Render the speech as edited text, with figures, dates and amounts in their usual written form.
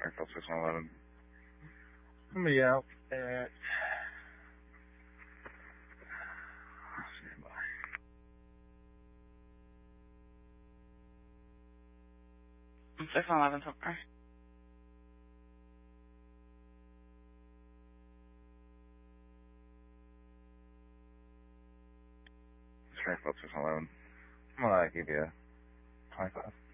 Springfield 611. Somebody out at... Standby. I'm 611 so far. Springfield 611. I'm gonna give you 25.